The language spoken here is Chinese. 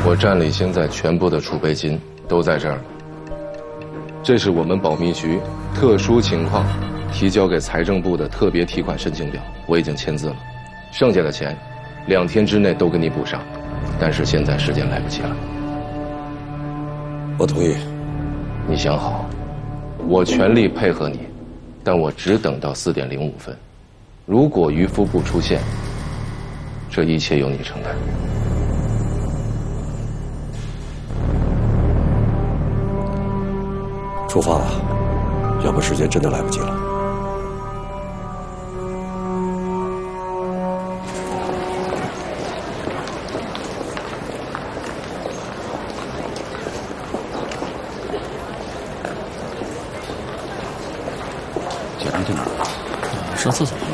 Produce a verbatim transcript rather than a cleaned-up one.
我占里现在全部的储备金都在这儿了。这是我们保密局特殊情况提交给财政部的特别提款申请表，我已经签字了。剩下的钱，两天之内都给你补上，但是现在时间来不及了。 我同意。 你想好，我全力配合你，但我只等到四点零五分。如果渔夫不出现，这一切由你承担。 出发吧，要不时间真的来不及了。 小张去哪儿了？上厕所了。